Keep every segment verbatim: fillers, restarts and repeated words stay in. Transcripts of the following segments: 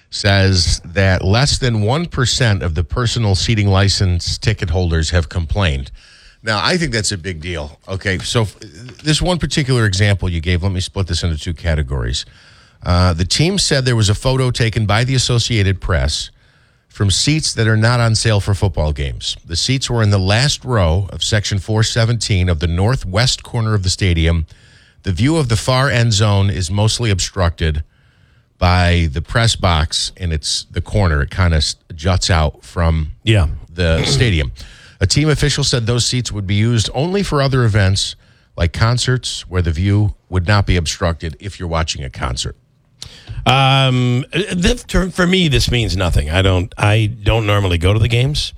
says that less than one percent of the personal seating license ticket holders have complained. Now, I think that's a big deal. Okay, so this one particular example you gave, let me split this into two categories. Uh, the team said there was a photo taken by the Associated Press from seats that are not on sale for football games. The seats were in the last row of Section four seventeen of the northwest corner of the stadium. The view of the far end zone is mostly obstructed by the press box, and it's the corner. It kind of juts out from yeah. the stadium. A team official said those seats would be used only for other events like concerts where the view would not be obstructed if you're watching a concert. Um, th- for me, this means nothing. I don't. I don't normally go to the games,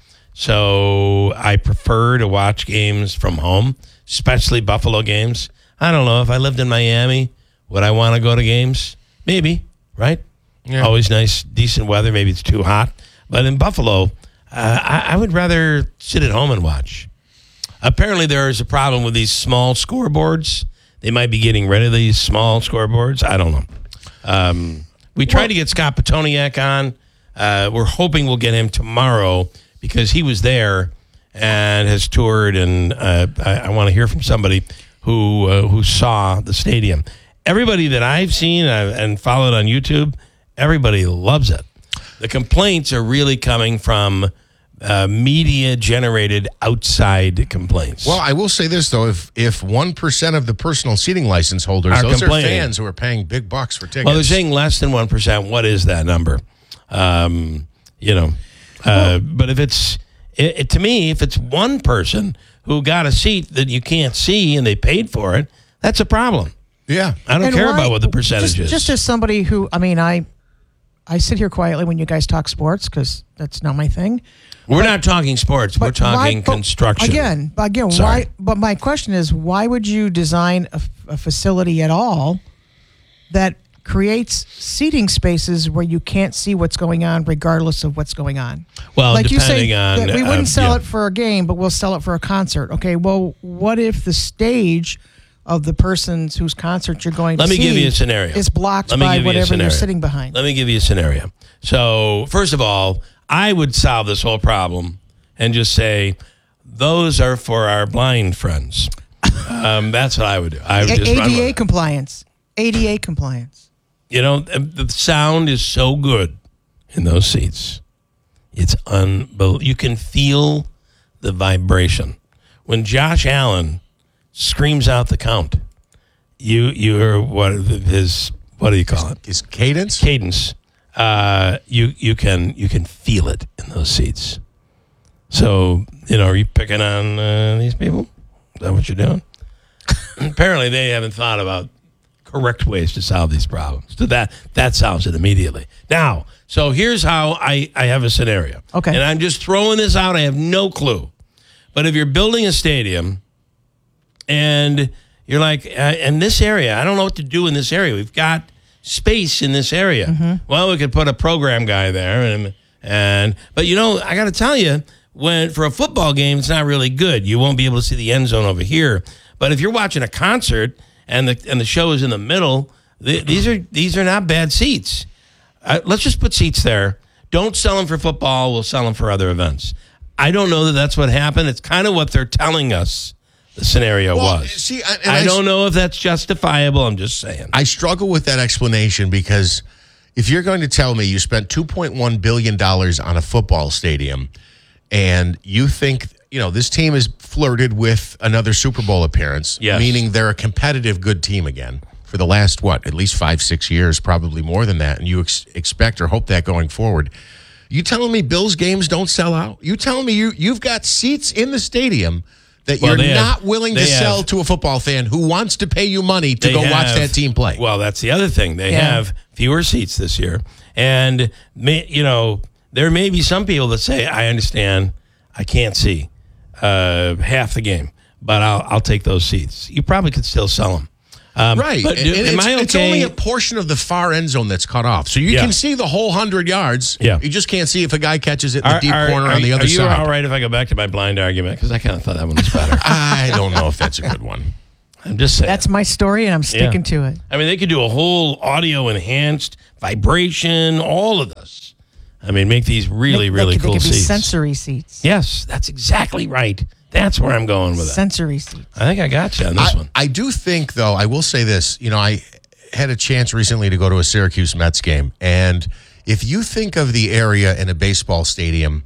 so I prefer to watch games from home, especially Buffalo games. I don't know if I lived in Miami, would I want to go to games? Maybe, right? Yeah. Always nice, decent weather. Maybe it's too hot, but in Buffalo, uh, I, I would rather sit at home and watch. Apparently, there is a problem with these small scoreboards. They might be getting rid of these small scoreboards. I don't know. Um, we tried well, to get Scott Petoniak on. Uh, we're hoping we'll get him tomorrow because he was there and has toured, and uh, I, I want to hear from somebody who uh, who saw the stadium. Everybody that I've seen uh, and followed on YouTube, everybody loves it. The complaints are really coming from uh, media-generated outside complaints. Well, I will say this, though. If if one percent of the personal seating license holders, are those are fans who are paying big bucks for tickets. Well, they're saying less than one percent. What is that number? Um, you know, uh, well, but if it's, it, it, to me, if it's one person who got a seat that you can't see and they paid for it, that's a problem. Yeah. I don't and care why, about what the percentage just, is. Just as somebody who, I mean, I I sit here quietly when you guys talk sports because that's not my thing. We're but, not talking sports. We're talking why, construction. Again, again, Sorry. why? But my question is, why would you design a, a facility at all that creates seating spaces where you can't see what's going on regardless of what's going on? Well, like depending you say, on... that we wouldn't uh, sell yeah. it for a game, but we'll sell it for a concert. Okay, well, what if the stage of the person's whose concert you're going to Let me see give you a scenario. is blocked Let me by give you a whatever scenario. you're sitting behind? Let me give you a scenario. So, first of all, I would solve this whole problem and just say, those are for our blind friends. um, that's what I would do. I would A- just A run D with A it. compliance. A D A compliance. You know, the sound is so good in those seats. It's unbelievable. You can feel the vibration. When Josh Allen screams out the count, you you hear what his what do you call it? His cadence? Cadence. Uh, you you can you can feel it in those seats. So, you know, are you picking on uh, these people? Is that what you're doing? Apparently, they haven't thought about correct ways to solve these problems. So that that solves it immediately. Now, so here's how I, I have a scenario. Okay. And I'm just throwing this out. I have no clue. But if you're building a stadium and you're like, uh, in this area, I don't know what to do in this area. We've got space in this area. Mm-hmm. Well, we could put a program guy there. And, and but, you know, I got to tell you, when for a football game, it's not really good. You won't be able to see the end zone over here. But if you're watching a concert and the and the show is in the middle, th- these are these are not bad seats. Uh, let's just put seats there. Don't sell them for football. We'll sell them for other events. I don't know that that's what happened. It's kind of what they're telling us the scenario well, was. See, I, I, I don't know if that's justifiable. I'm just saying. I struggle with that explanation because if you're going to tell me you spent two point one billion dollars on a football stadium and you think, you know, this team has flirted with another Super Bowl appearance, yes. meaning they're a competitive good team again for the last, what, at least five, six years, probably more than that, and you ex- expect or hope that going forward. You telling me Bills games don't sell out? You telling me you, you've got seats in the stadium that well, you're have, not willing to have, sell to a football fan who wants to pay you money to go have, watch that team play? Well, that's the other thing. They yeah. have fewer seats this year. And, may, you know, there may be some people that say, I understand, I can't see uh, half the game, but I'll I'll take those seats. You probably could still sell them. Um, right. But and, do, and am it's, I okay? it's only a portion of the far end zone that's cut off. So you Yeah. can see the whole one hundred yards. Yeah. You just can't see if a guy catches it in Are- the deep are- corner are, on the other are you side. all right if I go back to my blind argument? Because I kind of thought that one was better. I don't know if that's a good one. I'm just saying. That's my story, and I'm sticking Yeah. to it. I mean, they could do a whole audio enhanced vibration, all of this. I mean, make these really, They- really they, cool they could be seats. sensory seats. Yes, that's exactly right. That's where I'm going with it. Sensory seats. I think I got you on this I, one. I do think, though, I will say this. You know, I had a chance recently to go to a Syracuse Mets game. And if you think of the area in a baseball stadium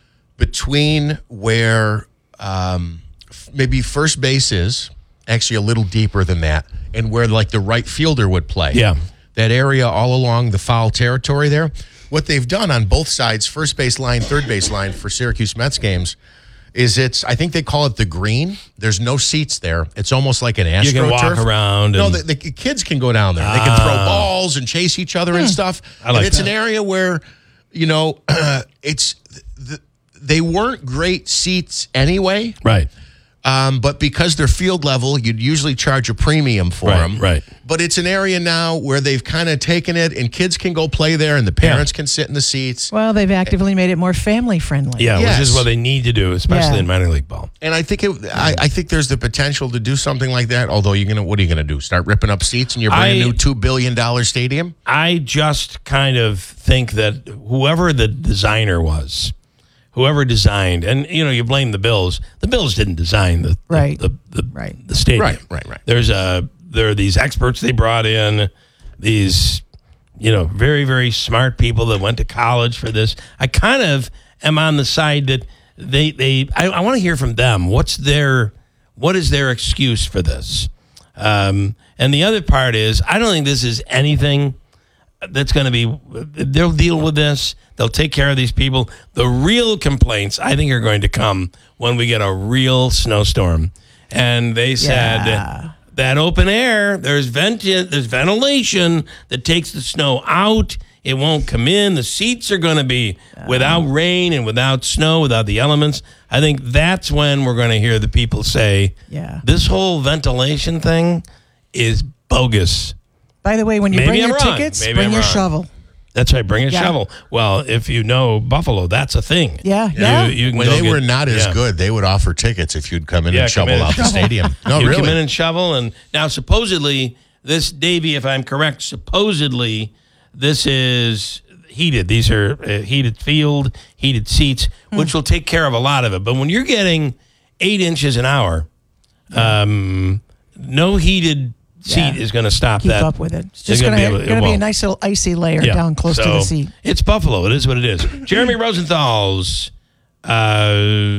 between where um, f- maybe first base is, actually a little deeper than that, and where like the right fielder would play. Yeah. That area all along the foul territory there. What they've done on both sides, first base line, third base line for Syracuse Mets games, is it's, I think they call it the green. There's no seats there. It's almost like an AstroTurf. You can walk around. No, and- the, the kids can go down there. They can throw balls and chase each other and stuff. I like and it's that. an area where, you know, it's th- they weren't great seats anyway. Right. Um, but because they're field level, you'd usually charge a premium for Right, them. right. But it's an area now where they've kind of taken it, and kids can go play there, and the parents can sit in the seats. Well, they've actively made it more family friendly. Yeah, Yes. which is what they need to do, especially Yeah. in minor league ball. And I think it, I, I think there's the potential to do something like that. Although you're gonna, what are you gonna do? Start ripping up seats in your brand I- new two billion dollar stadium? I just kind of think that whoever the designer was, whoever designed, and you know, you blame the Bills. The Bills didn't design the Right. the the, the, Right. the stadium. Right, right, right. There's a there are these experts they brought in, these you know very very smart people that went to college for this. I kind of am on the side that they they I, I want to hear from them. What's their what is their excuse for this? Um, and the other part is I don't think this is anything that's going to be, they'll deal with this. They'll take care of these people. The real complaints, I think, are going to come when we get a real snowstorm. And they said Yeah. that open air, there's vent, there's ventilation that takes the snow out. It won't come in. The seats are going to be without rain and without snow, without the elements. I think that's when we're going to hear the people say, Yeah. this whole ventilation thing is bogus. By the way, when you Maybe bring I'm your wrong. tickets, Maybe bring I'm your wrong. shovel. That's right. Bring a Yeah. shovel. Well, if you know Buffalo, that's a thing. Yeah, yeah. You, you can When go they get- were not as yeah. good, they would offer tickets if you'd come in Yeah, and come shovel in and out the shovel. stadium. No, you really. come in and shovel, and now supposedly this, Davey, if I'm correct, supposedly this is heated. These are uh, heated field, heated seats, Hmm. which will take care of a lot of it. But when you're getting eight inches an hour, um, no heated seat Yeah. is going to stop Keep that. up with it. It's They're just gonna going be to able- it be a won't. nice little icy layer Yeah. down close to So, the seat. It's Buffalo. It is what it is. Jeremy Rosenthal's uh,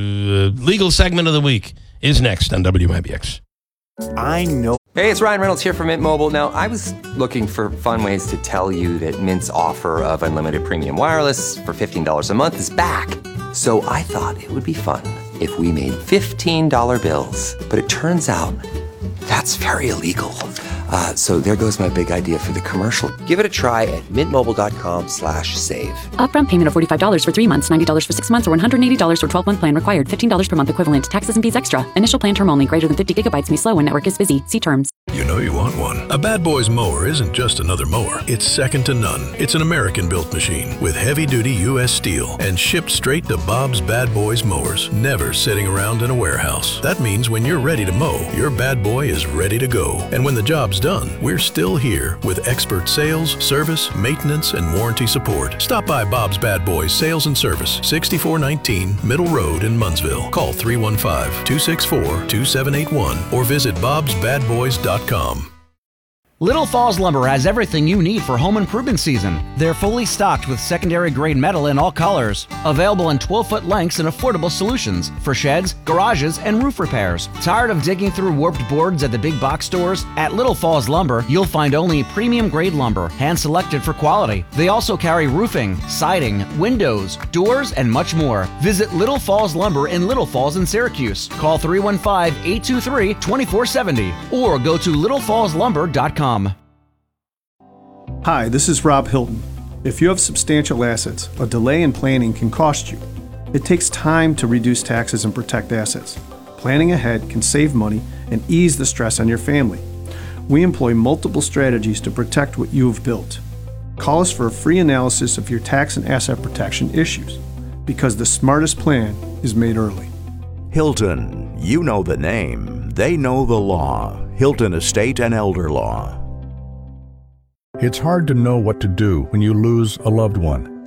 legal segment of the week is next on W I B X. I know. Hey, it's Ryan Reynolds here from Mint Mobile. Now, I was looking for fun ways to tell you that Mint's offer of unlimited premium wireless for fifteen dollars a month is back. So I thought it would be fun if we made fifteen dollar bills. But it turns out that's very illegal. Uh, so there goes my big idea for the commercial. Give it a try at mintmobile.com slash save. Upfront payment of forty-five dollars for three months, ninety dollars for six months, or one hundred eighty dollars for twelve-month plan required. fifteen dollars per month equivalent. Taxes and fees extra. Initial plan term only. Greater than fifty gigabytes may slow when network is busy. See terms. You know you want one. A Bad Boys mower isn't just another mower. It's second to none. It's an American-built machine with heavy-duty U S steel and shipped straight to Bob's Bad Boys mowers, never sitting around in a warehouse. That means when you're ready to mow, your bad boy is ready to go. And when the job's done, we're still here with expert sales, service, maintenance, and warranty support. Stop by Bob's Bad Boys Sales and Service, sixty-four nineteen Middle Road in Munnsville. Call three one five, two six four, two seven eight one or visit bobs bad boys dot com. Little Falls Lumber has everything you need for home improvement season. They're fully stocked with secondary grade metal in all colors, available in twelve-foot lengths and affordable solutions for sheds, garages, and roof repairs. Tired of digging through warped boards at the big box stores? At Little Falls Lumber, you'll find only premium grade lumber, hand-selected for quality. They also carry roofing, siding, windows, doors, and much more. Visit Little Falls Lumber in Little Falls in Syracuse. Call three one five, eight two three, two four seven zero or go to little falls lumber dot com. Hi, this is Rob Hilton. If you have substantial assets, a delay in planning can cost you. It takes time to reduce taxes and protect assets. Planning ahead can save money and ease the stress on your family. We employ multiple strategies to protect what you have built. Call us for a free analysis of your tax and asset protection issues, because the smartest plan is made early. Hilton, you know the name, they know the law. Hilton Estate and Elder Law. It's hard to know what to do when you lose a loved one.